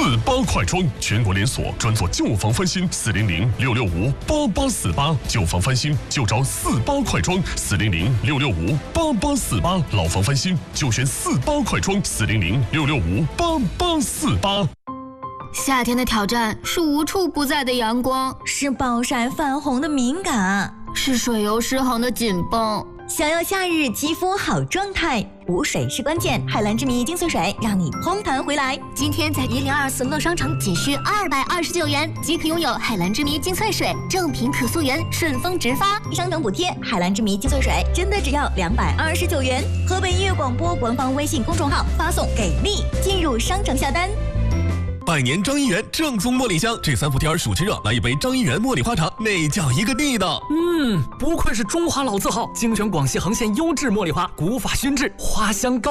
48快装，全国连锁，专做旧房翻新，400-665-8848，旧房翻新就找48快装，400-665-8848，老房翻新就选48快装，400-665-8848。 夏天的挑战是无处不在的阳光， 是暴晒泛红的敏感， 是水油失衡的紧绷。 想要夏日肌肤好状态，补水是关键。海蓝之谜精粹水让你嘭弹回来。 今天在1024乐商城仅需229元即可拥有海蓝之谜精粹水，正品可溯源，顺丰直发， 商等补贴。海蓝之谜精粹水真的只要229元。河北音乐广播官方微信公众号发送给力进入商城下单。 百年张一元正宗茉莉香，这3伏天暑气热，来一杯张一元茉莉花茶，那叫一个地道。 不愧是中华老字号，精选广西横县优质茉莉花，古法熏制，花香高。